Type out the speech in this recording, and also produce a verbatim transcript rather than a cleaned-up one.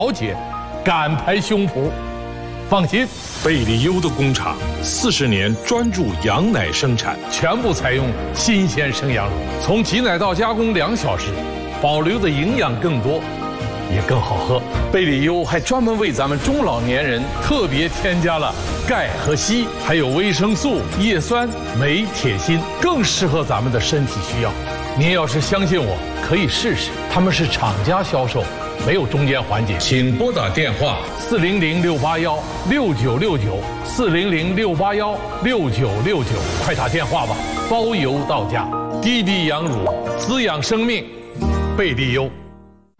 调节，敢拍胸脯。放心， 贝利优的工厂四十年专注羊奶生产， 全部采用新鲜生羊乳，从挤奶到加工两小时，保留的营养更多，也更好喝。贝利优还专门为咱们中老年人特别添加了钙和硒，还有维生素、叶酸、镁、铁、锌，更适合咱们的身体需要。您要是相信我，可以试试。他们是厂家销售，没有中间环节。 请拨打电话四零零六八幺六九六九四零零六八幺六九六九，快打电话吧，包邮到家。滴滴羊乳滋养生命，贝利优。